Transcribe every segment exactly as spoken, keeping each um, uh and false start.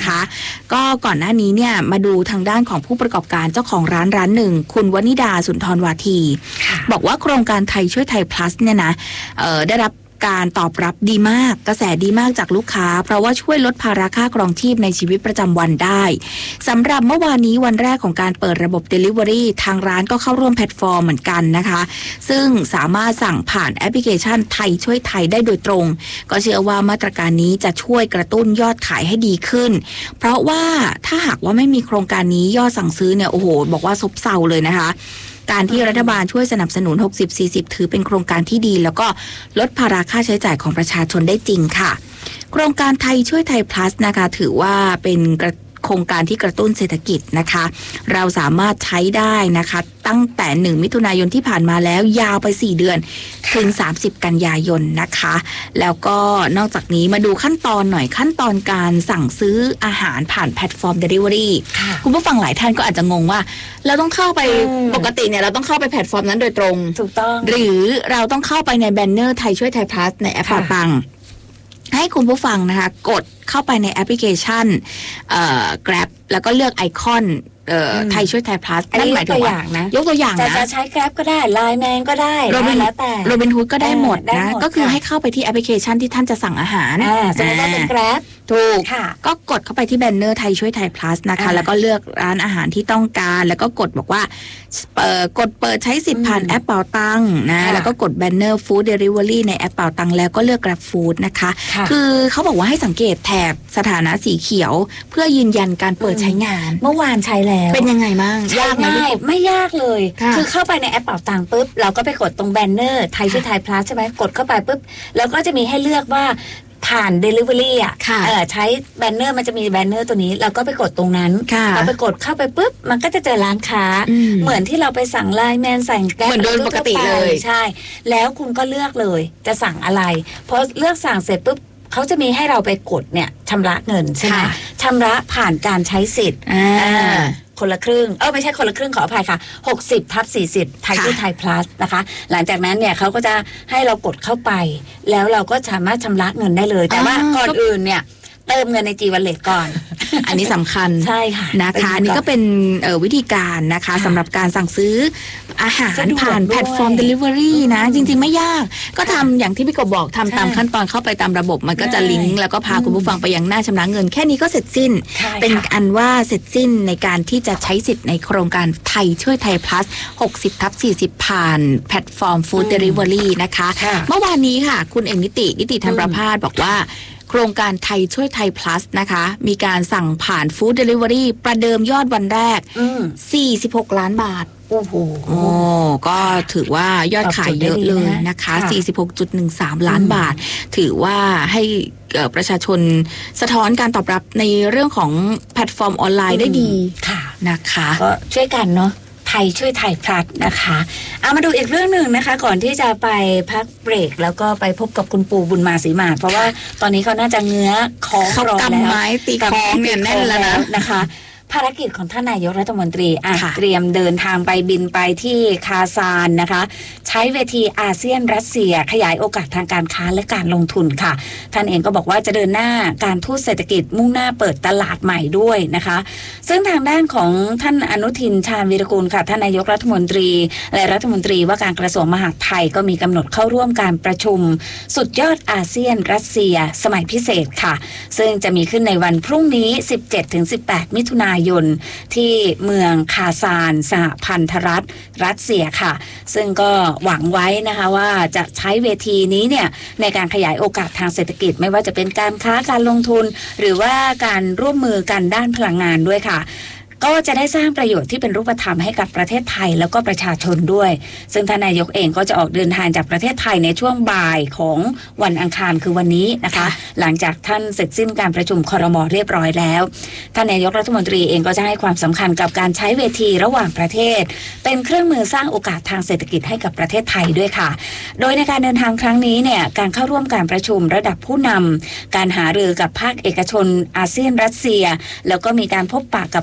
นะคะก็ก่อนหน้านี้เนี่ยมาดูทางด้านของผู้ประกอบการเจ้าของร้านร้านหนึ่งคุณวนิดาสุนทรวาทีบอกว่าโครงการไทยช่วยไทย plus เนี่ยนะเอ่อได้รับการตอบรับดีมากกระแสดีมากจากลูกค้าเพราะว่าช่วยลดภาระค่าครองชีพในชีวิตประจำวันได้สำหรับเมื่อวานนี้วันแรกของการเปิดระบบ Delivery ทางร้านก็เข้าร่วมแพลตฟอร์มเหมือนกันนะคะซึ่งสามารถสั่งผ่านแอปพลิเคชันไทยช่วยไทยได้โดยตรงก็เชื่อว่ามาตรการนี้จะช่วยกระตุ้นยอดขายให้ดีขึ้นเพราะว่าถ้าหากว่าไม่มีโครงการนี้ยอดสั่งซื้อเนี่ยโอ้โหบอกว่าซบเซาเลยนะคะการที่รัฐบาลช่วยสนับสนุน หกสิบ สี่สิบ ถือเป็นโครงการที่ดีแล้วก็ลดภาระค่าใช้จ่ายของประชาชนได้จริงค่ะโครงการไทยช่วยไทย plus นะคะถือว่าเป็นโครงการที่กระตุ้นเศรษฐกิจนะคะเราสามารถใช้ได้นะคะตั้งแต่หนึ่งมิถุนายนที่ผ่านมาแล้วยาวไปสี่เดือนถึงสามสิบกันยายนนะคะแล้วก็นอกจากนี้มาดูขั้นตอนหน่อยขั้นตอนการสั่งซื้ออาหารผ่านแพลตฟอร์ม Delivery คุณผู้ฟังหลายท่านก็อาจจะงงว่าเราต้องเข้าไปปกติเนี่ยเราต้องเข้าไปแพลตฟอร์มนั้นโดยตรงถูกต้องหรือเราต้องเข้าไปในแบนเนอร์ไทยช่วยไทย plus ในแอปเป๋าตังค์ให้คุณผู้ฟังนะคะกดเข้าไปในแอปพลิเคชันเอ่อ Grab แล้วก็เลือกไอคอนเอ่อไทยช่วยไทย plus นั่นหมายถึงว่ายกตัวอย่างนะจะใช้ Grab ก็ได้ ไลน์ แมน ก็ได้แล้วแต่ Robinhood ก็ได้หมดนะก็คือให้เข้าไปที่แอปพลิเคชันที่ท่านจะสั่งอาหารสมมติว่าเป็น Grab ถูกก็กดเข้าไปที่แบนเนอร์ไทยช่วยไทย plus นะคะแล้วก็เลือกร้านอาหารที่ต้องการแล้วก็กดบอกว่าเอ่อกดเปิดใช้สิทธิ์ผ่านแอปเป๋าตังค์นะแล้วก็กดแบนเนอร์ฟู้ดเดลิเวอรี่ในแอปเป๋าตังค์แล้วก็เลือก Grab Food นะคะคือเขาบอกว่าให้สังเกตแถบสถานะสีเขียวเพื่อยืนยันการเปิดใช้งานเมื่อวานใช้แล้วเป็นยังไงบ้างยากไหมไม่ยากเลยคือเข้าไปในแอปเป๋าตังค์ปุ๊บเราก็ไปกดตรงแบนเนอร์ไทยช่วยไทย plus ใช่ไหมกดเข้าไปปุ๊บแล้วก็จะมีให้เลือกว่าผ่าน Delivery อ่ะเออใช้แบนเนอร์มันจะมีแบนเนอร์ตัวนี้เราก็ไปกดตรงนั้นเราไปกดเข้าไปปุ๊บมันก็จะเจอร้านค้าเหมือนที่เราไปสั่งไลน์แมนสั่งแก๊ปเหมือนโดยปกติเลยใช่แล้วคุณก็เลือกเลยจะสั่งอะไรพอเลือกสั่งเสร็จปุ๊บเขาจะมีให้เราไปกดเนี่ยชำระเงินใช่ไหมชำระผ่านการใช้สิทธิ์คนละครึ่งเออไม่ใช่คนละครึ่งขออภัยค่ะหกสิบทับสี่สิบไทยช่วยไทย plus นะคะหลังจากนั้นเนี่ยเขาก็จะให้เรากดเข้าไปแล้วเราก็สามารถชำระเงินได้เลยแต่ว่าก่อนอื่นเนี่ยเติมเงินใน G Wallet ก่อนอันนี้สำคัญใช่ค่ะนะคะนี่ก็เป็นวิธีการนะคะสำหรับการสั่งซื้ออาหารผ่านแพลตฟอร์ม Delivery นะจริงๆไม่ยากก็ทำอย่างที่พี่กบบอกทำตามขั้นตอนเข้าไปตามระบบมันก็จะลิงก์แล้วก็พาคุณผู้ฟังไปยังหน้าชำระเงินแค่นี้ก็เสร็จสิ้นเป็นอันว่าเสร็จสิ้นในการที่จะใช้สิทธิ์ในโครงการไทยช่วยไทย plus หกสิบทับสี่สิบผ่านแพลตฟอร์ม Food Delivery นะคะเมื่อวานนี้ค่ะคุณเอกนิตินิติธรรมประภาสบอกว่าโครงการไทยช่วยไทย plus นะคะมีการสั่งผ่านฟู้ดเดลิเวอรี่ประเดิมยอดวันแรกสี่สิบหกล้านบาทโอ้โหโอ้ก็ถือว่ายอดขายเยอะเลยนะคะ สี่สิบหกจุดหนึ่งสาม ล้านบาทถือว่าให้ประชาชนสะท้อนการตอบรับในเรื่องของแพลตฟอร์มออนไลน์ได้ดีนะคะก็ช่วยกันเนาะไทยช่วยไทยพลัดนะคะเอามาดูอีกเรื่องหนึ่งนะคะก่อนที่จะไปพักเบรกแล้วก็ไปพบกับคุณปู่บุญมาศรีมาเพราะว่าตอนนี้เขาน่าจะเงื้อคล้องรอแล้วเขากำไม้ตีคล้องเนี่ยแน่นแล้วนะนะคะภารกิจของท่านนายกรัฐมนตรีอ่ะเตรียมเดินทางไปบินไปที่คาซานนะคะใช้เวทีอาเซียนรัสเซียขยายโอกาสทางการค้าและการลงทุนค่ะท่านเองก็บอกว่าจะเดินหน้าการทูตเศรษฐกิจมุ่งหน้าเปิดตลาดใหม่ด้วยนะคะซึ่งทางด้านของท่านอนุทินชาญวีรกูลค่ะท่านนายกรัฐมนตรีและรัฐมนตรีว่าการกระทรวงมหาดไทยก็มีกำหนดเข้าร่วมการประชุมสุดยอดอาเซียนรัสเซียสมัยพิเศษค่ะซึ่งจะมีขึ้นในวันพรุ่งนี้ สิบเจ็ดถึงสิบแปด มิถุนายนที่เมืองคาซานสหพันธรัฐรัสเซียค่ะซึ่งก็หวังไว้นะคะว่าจะใช้เวทีนี้เนี่ยในการขยายโอกาสทางเศรษฐกิจไม่ว่าจะเป็นการค้าการลงทุนหรือว่าการร่วมมือกันด้านพลังงานด้วยค่ะก็จะได้สร้างประโยชน์ที่เป็นรูปธรรมให้กับประเทศไทยแล้วก็ประชาชนด้วยซึ่งท่านนายกเองก็จะออกเดินทางจากประเทศไทยในช่วงบ่ายของวันอังคารคือวันนี้นะคะหลังจากท่านเสร็จสิ้นการประชุมครม.เรียบร้อยแล้วท่านนายกรัฐมนตรีเองก็จะให้ความสำคัญกับการใช้เวทีระหว่างประเทศเป็นเครื่องมือสร้างโอกาสทางเศรษฐกิจให้กับประเทศไทยด้วยค่ะโดยในการเดินทางครั้งนี้เนี่ยการเข้าร่วมการประชุมระดับผู้นำการหารือกับภาคเอกชนอาเซียนรัสเซียแล้วก็มีการพบปะกับผู้นำ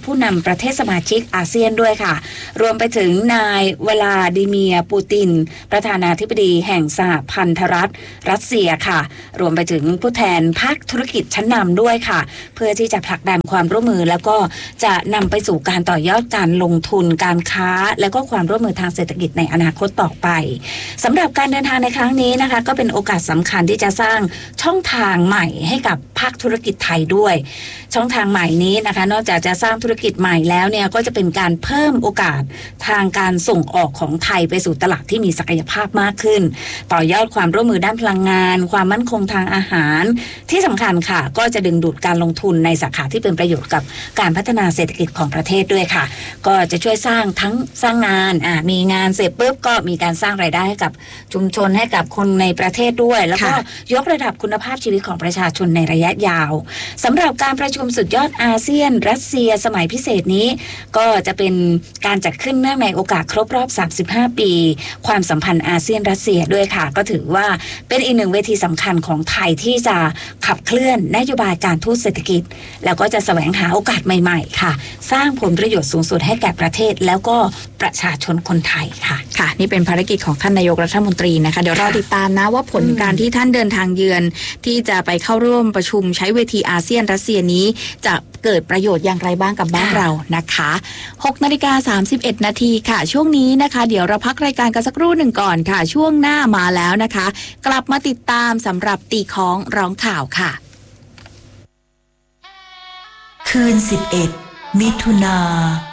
ประเทศสมาชิกอาเซียนด้วยค่ะรวมไปถึงนายวลาดิเมียร์ปูตินประธานาธิบดีแห่งสหพันธรัฐรัสเซียค่ะรวมไปถึงผู้แทนภาคธุรกิจชั้นนำด้วยค่ะเพื่อที่จะผลักดันความร่วมมือแล้วก็จะนำไปสู่การต่อยอดการลงทุนการค้าแล้วก็ความร่วมมือทางเศรษฐกิจในอนาคตต่อไปสำหรับการเดินทางในครั้งนี้นะคะก็เป็นโอกาสสำคัญที่จะสร้างช่องทางใหม่ให้กับภาคธุรกิจไทยด้วยช่องทางใหม่นี้นะคะนอกจากจะสร้างธุรกิจใหม่แล้วเนี่ยก็จะเป็นการเพิ่มโอกาสทางการส่งออกของไทยไปสู่ตลาดที่มีศักยภาพมากขึ้นต่อยอดความร่วมมือด้านพลังงานความมั่นคงทางอาหารที่สำคัญค่ะก็จะดึงดูดการลงทุนในสาขาที่เป็นประโยชน์กับการพัฒนาเศรษฐกิจของประเทศด้วยค่ะก็จะช่วยสร้างทั้งสร้างงานอ่ามีงานเสร็จปุ๊บก็มีการสร้างรายได้ให้กับชุมชนให้กับคนในประเทศด้วยแล้วก็ยกระดับคุณภาพชีวิตของประชาชนในระยะยาวสำหรับการประชุมสุดยอดอาเซียนรัสเซียสมัยพิเศษนี้ก็จะเป็นการจัดขึ้นเนื่องในโอกาสครบรอบสามสิบห้าปีความสัมพันธ์อาเซียนรัสเซียด้วยค่ะก็ถือว่าเป็นอีกหนึ่งเวทีสำคัญของไทยที่จะขับเคลื่อนนโยบายการทูตเศรษฐกิจแล้วก็จะแสวงหาโอกาสใหม่ๆค่ะสร้างผลประโยชน์สูงสุดให้แก่ประเทศแล้วก็ประชาชนคนไทยค่ะค่ะนี่เป็นภารกิจของท่านนายกรัฐมนตรีนะคะเดี๋ยวรอติดตามนะว่าผลการที่ท่านเดินทางเยือนที่จะไปเข้าร่วมประชุมใช้เวทีอาเซียนรัสเซียนี้จะเกิดประโยชน์อย่างไรบ้างกับบ้านเรานะคะหกนาฬิกาสามสิบเอ็ดนาทีค่ะช่วงนี้นะคะเดี๋ยวเราพักรายการกันสักครู่หนึ่งก่อนค่ะช่วงหน้ามาแล้วนะคะกลับมาติดตามสำหรับตีของร้องข่าวค่ะคืนสิบเอ็ดมิถุนา